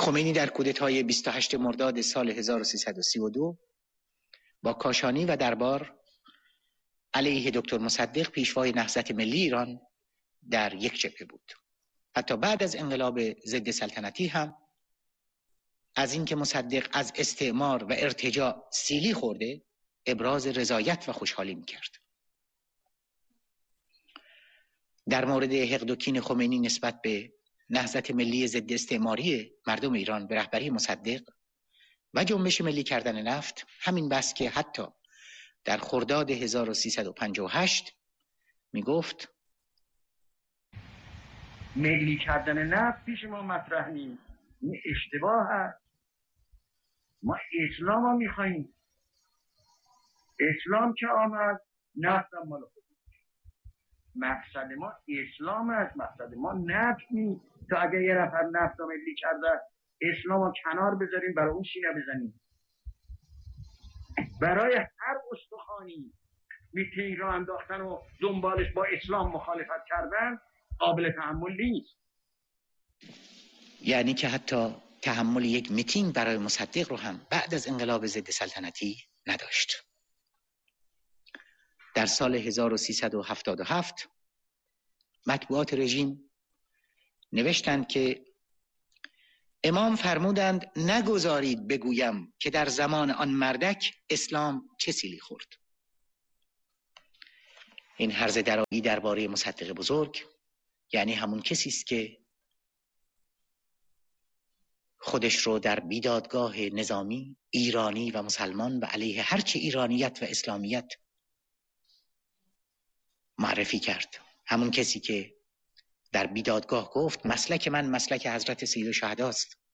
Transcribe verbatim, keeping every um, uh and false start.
خمینی در کودتای بیست و هشتم مرداد سال هزار و سیصد و سی و دو با کاشانی و دربار علیه دکتر مصدق پیشوای نهضت ملی ایران در یک جبهه بود. حتی بعد از انقلاب ضد سلطنتی هم از اینکه مصدق از استعمار و ارتجاع سیلی خورده ابراز رضایت و خوشحالی میکرد. در مورد حقد و کین خمینی نسبت به نهضت ملی ضد استعماری مردم ایران به رهبری مصدق و جنبش ملی کردن نفت همین بس که حتی در خرداد هزار و سیصد و پنجاه و هشت می گفت ملی کردن نفت پیش ما مطرح نیست، این اشتباه هست. ما اسلام رو می خواهیم. اسلام که آمد نفت هم مال خود. مقصد ما اسلام است، مقصد ما نفت نیست. تا اگر یه نفر نفت رو ملی کرده اسلام رو کنار بذاریم برای اون سینه بزنیم. برای هر استخوانی میتینگ را انداختن و دنبالش با اسلام مخالفت کردن قابل تحمل نیست. یعنی که حتی تحمل یک میتینگ برای مصدق رو هم بعد از انقلاب ضد سلطنتی نداشت. در سال هزار و سیصد و هفتاد و هفت مطبوعات رژیم نوشتند که امام فرمودند نگذارید بگویم که در زمان آن مردک اسلام چه سیلی خورد. این هرزه درایی درباره مصدق بزرگ یعنی همون کسی است که خودش رو در بیدادگاه نظامی ایرانی و مسلمان و علیه هرچه ایرانیت و اسلامیت معرفی کرد. همون کسی که در بیدادگاه گفت مسلک من مسلک حضرت سید الشهداست